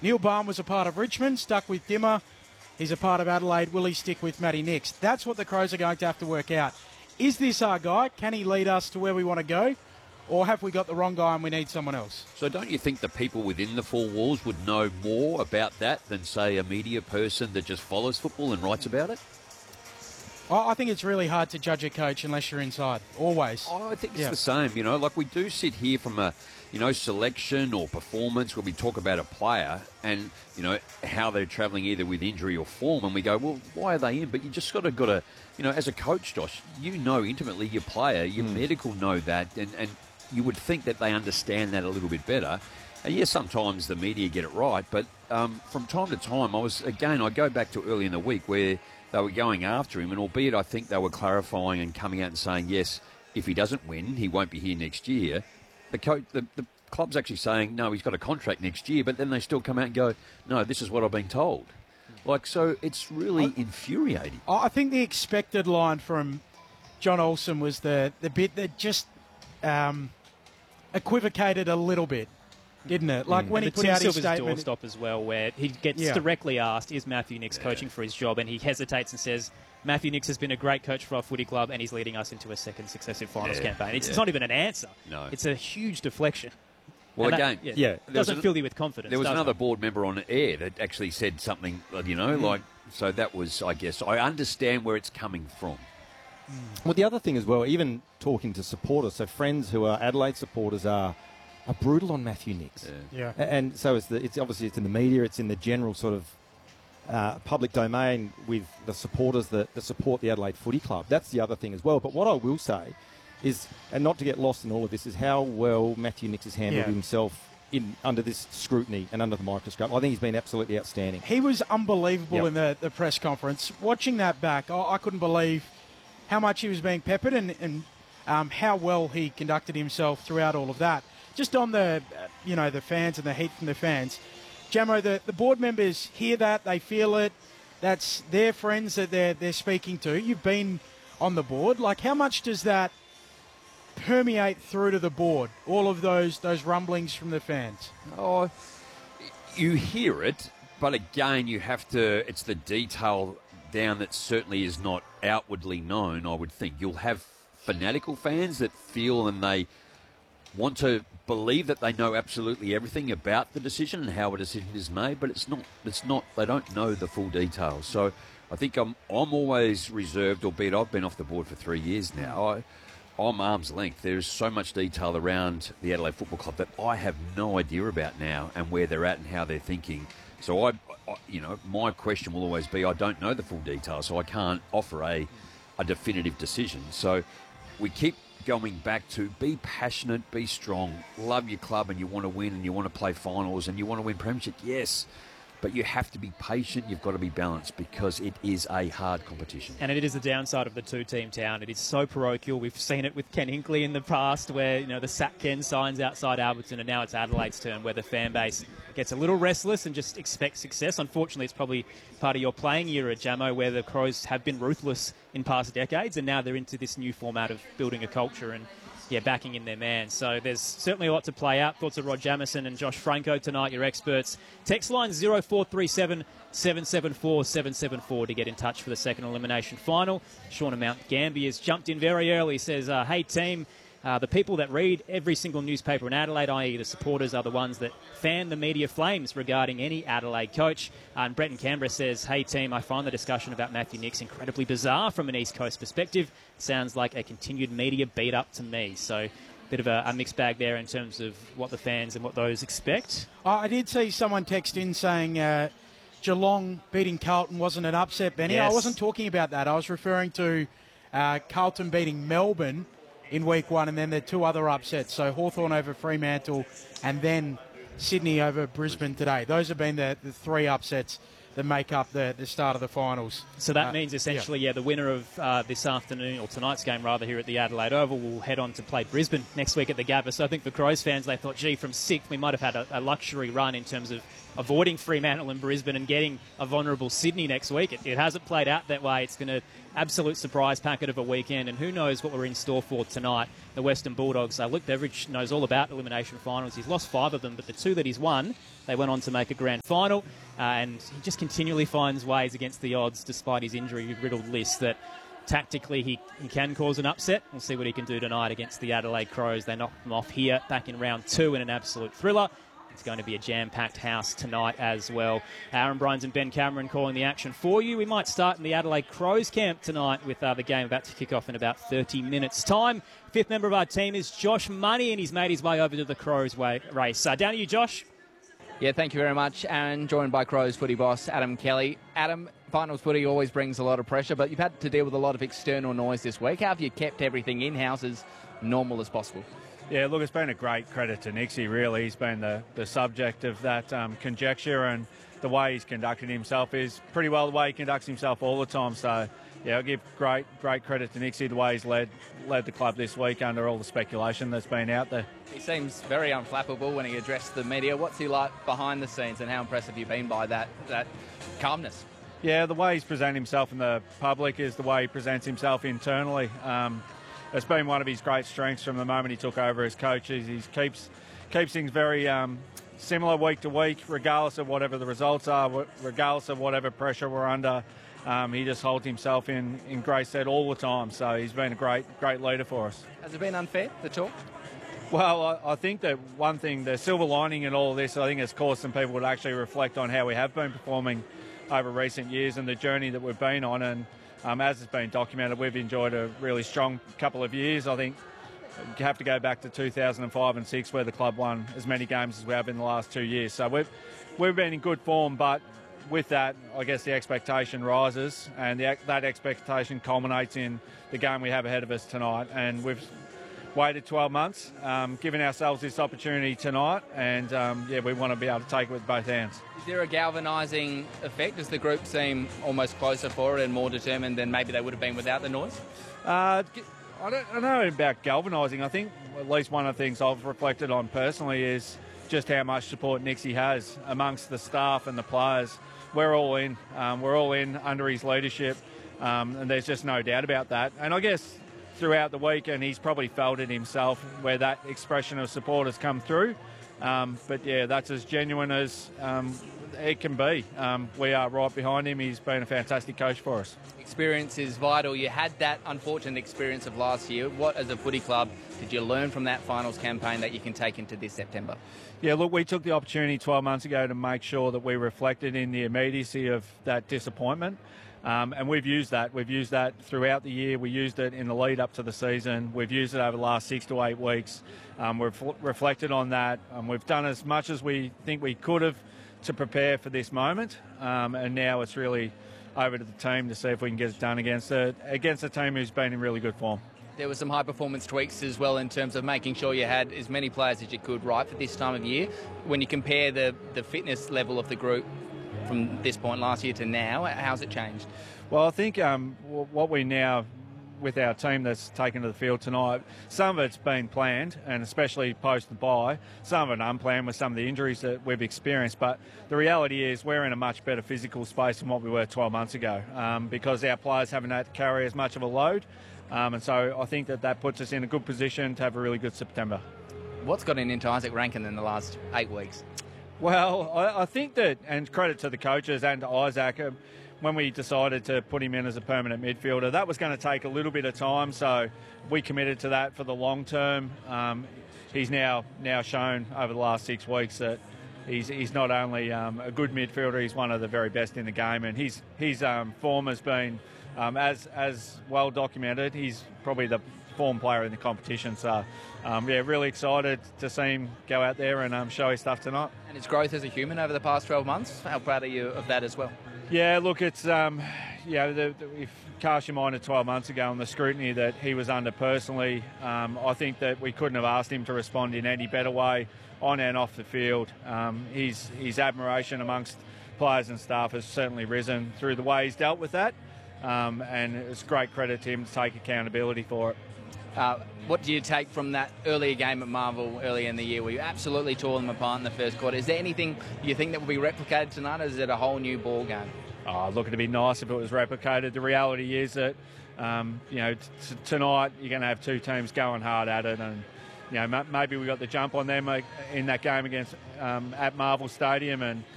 Neil Balme was a part of Richmond, stuck with Dimmer. He's a part of Adelaide. Will he stick with Matty Nix? That's what the Crows are going to have to work out. Is this our guy? Can he lead us to where we want to go? Or have we got the wrong guy and we need someone else? So don't you think the people within the four walls would know more about that than, say, a media person that just follows football and writes about it? I think it's really hard to judge a coach unless you're inside, always. I think it's the same, like we do sit here from a, selection or performance where we talk about a player and, how they're travelling either with injury or form, and we go, well, why are they in? But you just got to, as a coach, Josh, intimately your player, your medical know that, and you would think that they understand that a little bit better. And yes, sometimes the media get it right, but from time to time, I go back to early in the week where they were going after him, and albeit I think they were clarifying and coming out and saying, yes, if he doesn't win, he won't be here next year. The club's actually saying, no, he's got a contract next year, but then they still come out and go, no, this is what I've been told. So it's really infuriating. I think the expected line from John Olsen was the bit that just equivocated a little bit, didn't it? Like when he put out his statement. Doorstop as well, where he gets directly asked, is Matthew Nix coaching for his job? And he hesitates and says, Matthew Nix has been a great coach for our footy club and he's leading us into a second successive finals campaign. It's not even an answer. No. It's a huge deflection. Well, it doesn't fill you with confidence. There was another board member on air that actually said something, so that was, I guess, I understand where it's coming from. Well, the other thing as well, even talking to supporters, so friends who are Adelaide supporters are brutal on Matthew Nix. Yeah. And so it's obviously it's in the media, it's in the general sort of public domain with the supporters that support the Adelaide Footy Club. That's the other thing as well. But what I will say is, and not to get lost in all of this, is how well Matthew Nix has handled himself under this scrutiny and under the microscope. I think he's been absolutely outstanding. He was unbelievable in the press conference. Watching that back, I couldn't believe how much he was being peppered and how well he conducted himself throughout all of that. Just on the fans and the heat from the fans. Jamo, the board members hear that, they feel it. That's their friends that they're speaking to. You've been on the board. Like, how much does that permeate through to the board, all of those rumblings from the fans? Oh, you hear it, but again, you have to, it's the detail down that certainly is not outwardly known, I would think. You'll have fanatical fans that feel and they want to believe that they know absolutely everything about the decision and how a decision is made, but it's not, they don't know the full details. So I think I'm always reserved, albeit I've been off the board for 3 years now. I'm arm's length. There's so much detail around the Adelaide Football Club that I have no idea about now and where they're at and how they're thinking. So my question will always be, I don't know the full details, so I can't offer a definitive decision. So we keep going back to be passionate, be strong, love your club and you want to win and you want to play finals and you want to win premiership, yes. But you have to be patient, you've got to be balanced because it is a hard competition. And it is the downside of the two-team town. It is so parochial. We've seen it with Ken Hinkley in the past where, the Sack Ken signs outside Alberton and now it's Adelaide's turn where the fan base gets a little restless and just expects success. Unfortunately, it's probably part of your playing era, Jamo, where the Crows have been ruthless in past decades and now they're into this new format of building a culture and backing in their man. So there's certainly a lot to play out. Thoughts of Rod Jamieson and Josh Franco tonight, your experts. Text line 0437 774 774 to get in touch for the second elimination final. Sean Mount Gambier has jumped in very early. Says, hey team, the people that read every single newspaper in Adelaide, i.e. the supporters, are the ones that fan the media flames regarding any Adelaide coach. And Brett in Canberra says, hey team, I find the discussion about Matthew Nix incredibly bizarre from an East Coast perspective. Sounds like a continued media beat-up to me. So bit of a mixed bag there in terms of what the fans and what those expect. I did see someone text in saying Geelong beating Carlton wasn't an upset, Benny. Yes. I wasn't talking about that. I was referring to Carlton beating Melbourne in week one, and then the two other upsets. So Hawthorn over Fremantle, and then Sydney over Brisbane today. Those have been the three upsets that make up the start of the finals. So that means essentially, the winner of this afternoon, or tonight's game rather, here at the Adelaide Oval will head on to play Brisbane next week at the Gabba. So I think for Crows fans, they thought, from sixth, we might have had a luxury run in terms of avoiding Fremantle and Brisbane and getting a vulnerable Sydney next week. It hasn't played out that way. It's going to absolute surprise packet of a weekend, and who knows what we're in store for tonight. The Western Bulldogs, Luke Beveridge knows all about elimination finals. He's lost 5 of them, but the 2 that he's won, They went on to make a grand final, and he just continually finds ways against the odds, despite his injury-riddled list, that tactically he can cause an upset. We'll see what he can do tonight against the Adelaide Crows. They knocked them off here back in round 2 in an absolute thriller. It's going to be a jam-packed house tonight as well. Aaron Bryans and Ben Cameron calling the action for you. We might start in the Adelaide Crows camp tonight with the game about to kick off in about 30 minutes' time. Fifth member of our team is Josh Money, and he's made his way over to the Crows race. Down to you, Josh. Yeah, thank you very much, Aaron. Joined by Crows footy boss Adam Kelly. Adam, finals footy always brings a lot of pressure, but you've had to deal with a lot of external noise this week. How have you kept everything in-house as normal as possible? Yeah, look, it's been a great credit to Nixie, really. He's been the subject of that conjecture, and the way he's conducted himself is pretty well the way he conducts himself all the time. So, yeah, I'll give great credit to Nixie, the way he's led the club this week under all the speculation that's been out there. He seems very unflappable when he addressed the media. What's he like behind the scenes, and how impressed have you been by that calmness? Yeah, the way he's presented himself in the public is the way he presents himself internally. It's been one of his great strengths from the moment he took over as coach. He keeps things very similar week to week, regardless of whatever the results are, regardless of whatever pressure we're under. He just holds himself in great stead all the time. So he's been a great leader for us. Has it been unfair, the talk? Well, I think that one thing, the silver lining in all of this, I think it's caused some people to actually reflect on how we have been performing over recent years and the journey that we've been on. And as it's been documented, we've enjoyed a really strong couple of years. I think you have to go back to 2005 and 6 where the club won as many games as we have in the last 2 years. So we've been in good form, but with that, I guess the expectation rises, and that expectation culminates in the game we have ahead of us tonight. And we've waited 12 months, giving ourselves this opportunity tonight, and we want to be able to take it with both hands. Is there a galvanising effect? Does the group seem almost closer for it and more determined than maybe they would have been without the noise? I don't know about galvanising. I think at least one of the things I've reflected on personally is just how much support Nixie has amongst the staff and the players. We're all in. We're all in under his leadership, and there's just no doubt about that. And I guess throughout the week, and he's probably felt it himself, where that expression of support has come through. But yeah, that's as genuine as it can be. We are right behind him. He's been a fantastic coach for us. Experience is vital. You had that unfortunate experience of last year. What, as a footy club, did you learn from that finals campaign that you can take into this September? Yeah, look, we took the opportunity 12 months ago to make sure that we reflected in the immediacy of that disappointment. And we've used that. We've used that throughout the year. We used it in the lead up to the season. We've used it over the last 6 to 8 weeks. We've reflected on that. We've done as much as we think we could have to prepare for this moment. And now it's really over to the team to see if we can get it done against a team who's been in really good form. There were some high-performance tweaks as well in terms of making sure you had as many players as you could right for this time of year. When you compare the fitness level of the group from this point last year to now, how's it changed? Well, I think what we now, with our team that's taken to the field tonight, some of it's been planned, and especially post the bye, some of it unplanned with some of the injuries that we've experienced. But the reality is we're in a much better physical space than what we were 12 months ago because our players haven't had to carry as much of a load. And so I think that puts us in a good position to have a really good September. What's gotten into Isaac Rankin in the last 8 weeks? Well, I think that, and credit to the coaches and to Isaac, when we decided to put him in as a permanent midfielder, that was going to take a little bit of time, so we committed to that for the long term. He's now shown over the last 6 weeks that he's not only a good midfielder, he's one of the very best in the game, and his form has been as well documented. He's probably the form player in the competition, so really excited to see him go out there and show his stuff tonight. And his growth as a human over the past 12 months, how proud are you of that as well? Yeah, look, it's if cast your mind to 12 months ago and the scrutiny that he was under personally, I think that we couldn't have asked him to respond in any better way on and off the field. His admiration amongst players and staff has certainly risen through the way he's dealt with that, and it's great credit to him to take accountability for it. What do you take from that earlier game at Marvel earlier in the year where you absolutely tore them apart in the first quarter? Is there anything you think that will be replicated tonight, or is it a whole new ball game? Oh, look, it'd be nice if it was replicated. The reality is that, tonight you're going to have two teams going hard at it, and maybe we got the jump on them in that game against at Marvel Stadium, and